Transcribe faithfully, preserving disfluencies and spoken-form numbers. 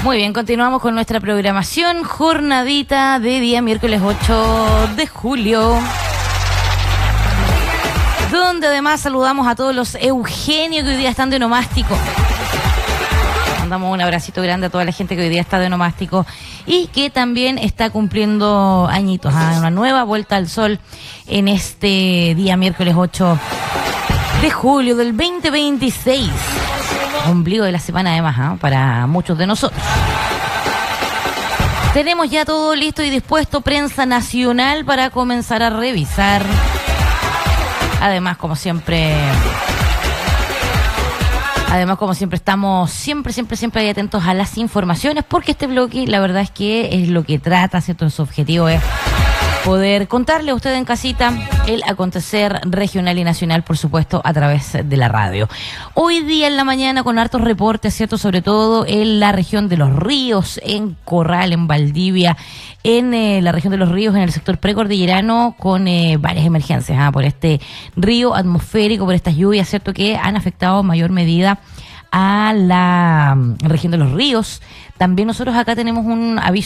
Muy bien, continuamos con nuestra programación, jornadita de día miércoles ocho de julio, donde además saludamos a todos los Eugenio que hoy día están de nomástico. Mandamos un abracito grande a toda la gente que hoy día está de nomástico y que también está cumpliendo añitos, ¿eh? Una nueva vuelta al sol en este día miércoles ocho de julio del veinte veintiséis. Ombligo de la semana además, ¿eh? Para muchos de nosotros. Tenemos ya todo listo y dispuesto, prensa nacional, para comenzar a revisar. Además, como siempre... Además, como siempre, estamos siempre, siempre, siempre ahí atentos a las informaciones, porque este bloque, la verdad es que es lo que trata, ¿cierto? Su objetivo es poder contarle a usted en casita el acontecer regional y nacional, por supuesto, a través de la radio. Hoy día en la mañana con hartos reportes, ¿cierto? Sobre todo en la región de Los Ríos, en Corral, en Valdivia, en eh, la región de Los Ríos, en el sector precordillerano, con eh, varias emergencias, ¿ah? Por este río atmosférico, por estas lluvias, ¿cierto? Que han afectado en mayor medida a la región de Los Ríos. También nosotros acá tenemos un aviso